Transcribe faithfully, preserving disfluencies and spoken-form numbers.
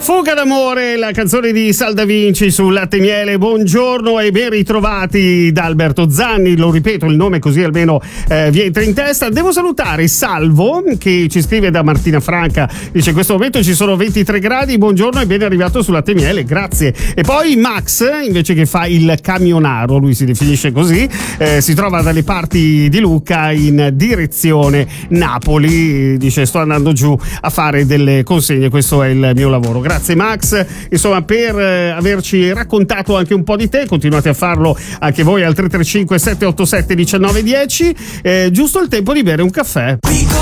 Fuga d'amore, la canzone di Sal Da Vinci su Latte e Miele. Buongiorno e ben ritrovati da Alberto Zanni, lo ripeto, il nome così almeno eh, vi entra in testa. Devo salutare Salvo che ci scrive da Martina Franca, dice in questo momento ci sono ventitré gradi, buongiorno e ben arrivato su Latte e Miele, grazie. E poi Max invece che fa il camionaro, lui si definisce così, eh, si trova dalle parti di Lucca in direzione Napoli, dice sto andando giù a fare delle consegne, questo è il mio lavoro. Grazie Max, insomma, per eh, averci raccontato anche un po' di te. Continuate a farlo anche voi al tre tre cinque sette otto sette uno nove uno zero. Eh, giusto il tempo di bere un caffè.